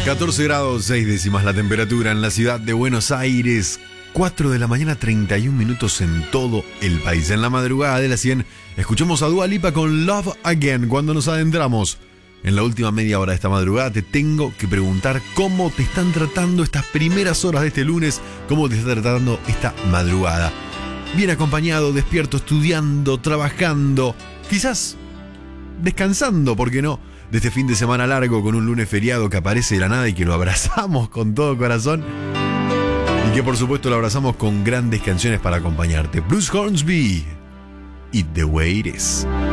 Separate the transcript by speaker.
Speaker 1: 14 grados 6 décimas la temperatura en la ciudad de Buenos Aires. 4 de la mañana, 31 minutos en todo el país. En la madrugada de las 100, escuchamos a Dua Lipa con Love Again. Cuando nos adentramos en la última media hora de esta madrugada, te tengo que preguntar cómo te están tratando estas primeras horas de este lunes, cómo te está tratando esta madrugada. Bien acompañado, despierto, estudiando, trabajando, quizás descansando, ¿por qué no?, de este fin de semana largo con un lunes feriado que aparece de la nada y que lo abrazamos con todo corazón. Y que por supuesto lo abrazamos con grandes canciones para acompañarte. Bruce Hornsby, It the Way It Is.